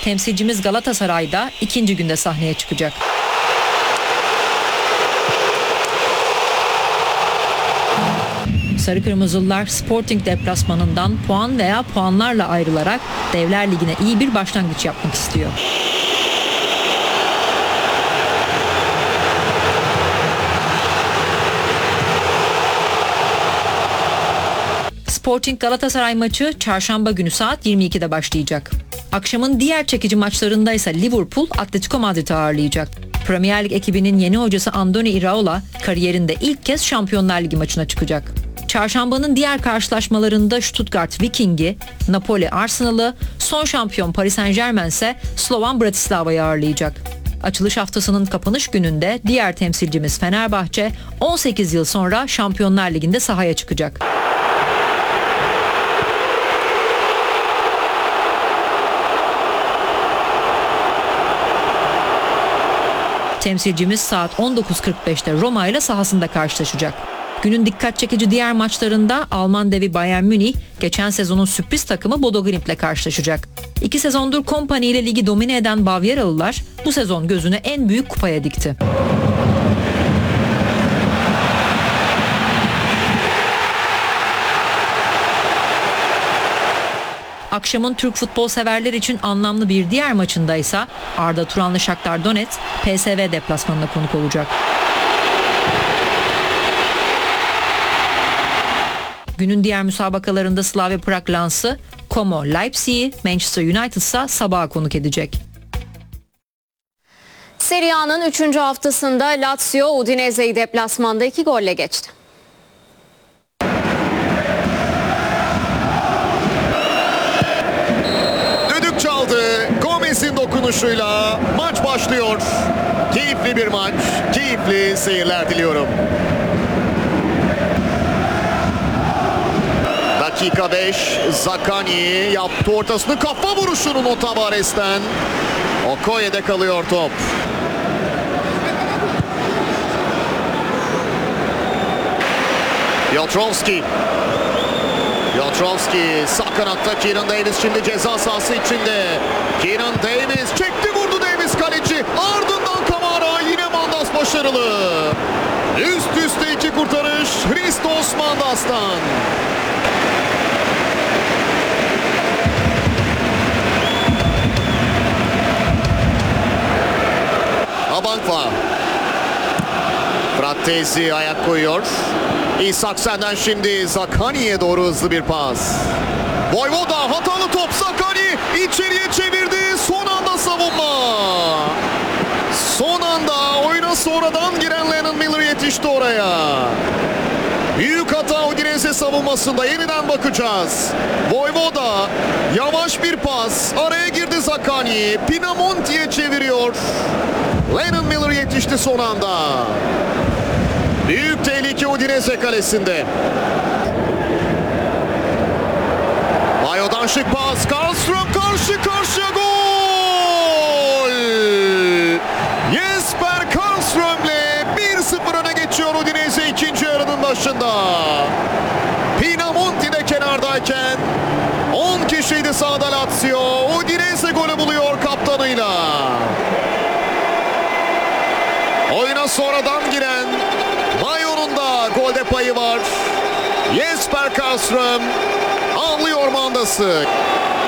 temsilcimiz Galatasaray'da ikinci günde sahneye çıkacak. Sarı Kırmızılılar Sporting deplasmanından puan veya puanlarla ayrılarak Devler Ligi'ne iyi bir başlangıç yapmak istiyor. Sporting Galatasaray maçı çarşamba günü saat 22'de başlayacak. Akşamın diğer çekici maçlarında ise Liverpool Atletico Madrid'i ağırlayacak. Premier Lig ekibinin yeni hocası Andoni Iraola kariyerinde ilk kez Şampiyonlar Ligi maçına çıkacak. Çarşambanın diğer karşılaşmalarında Stuttgart Viking'i, Napoli Arsenal'ı, son şampiyon Paris Saint-Germain ise Slovan Bratislava'yı ağırlayacak. Açılış haftasının kapanış gününde diğer temsilcimiz Fenerbahçe 18 yıl sonra Şampiyonlar Ligi'nde sahaya çıkacak. Temsilcimiz saat 19.45'te Roma ile sahasında karşılaşacak. Günün dikkat çekici diğer maçlarında Alman devi Bayern Münih, geçen sezonun sürpriz takımı Bodo Glimt ile karşılaşacak. 2 sezondur Kompany ile ligi domine eden Bavyeralılar bu sezon gözünü en büyük kupaya dikti. Akşamın Türk futbol severler için anlamlı bir diğer maçında ise Arda Turanlı Shakhtar Donetsk PSV deplasmanına konuk olacak. Günün diğer müsabakalarında Slavia Prag Lens'ı, Como Leipzig'i, Manchester United ise Sabah'a konuk edecek. Serie A'nın 3. haftasında Lazio Udinese'yi deplasmanda 2 golle geçti. Düdük çaldı. Gomez'in dokunuşuyla maç başlıyor. Keyifli bir maç, keyifli seyirler diliyorum. Dakika 5, Zaccagni yaptı ortasını, kafa vuruşunu Tavares'ten. Okoye'de kalıyor top. Piotrowski sağ kanatta, Kieran Davis şimdi ceza sahası içinde. Kieran Davis çekti, vurdu Davis kaleci. Ardından Kamara, yine Mandas başarılı. Üst üste 2 kurtarış Christos Mandas'tan. Abankva. Frattesi ayak koyuyor. İshaksen'den şimdi Zaccagni'ye doğru hızlı bir pas. Vojvoda hatalı top, Zaccagni içeriye çevirdi. Son anda savunma. Son anda oyuna sonradan giren Lennon Miller yetişti oraya. Büyük hata Udinese savunmasında, yeniden bakacağız. Vojvoda yavaş bir pas, araya girdi Zaccagni. Pinamonti'ye çeviriyor. Lennon Miller yetişti son anda. Büyük tehlike Udinese kalesinde. Mayo'dan şık pas. Karlström karşı karşıya, gol! Jesper Karlström'le 1-0 öne geçiyor Udinese ikinci yarının başında. Pinamonti de kenardayken 10 kişiydi sahada Lazio. Udinese golü buluyor kaptanıyla. Oyuna sonradan giren Mayo'nun da golde payı var. Jesper Karlström anlıyor Mandas'ı.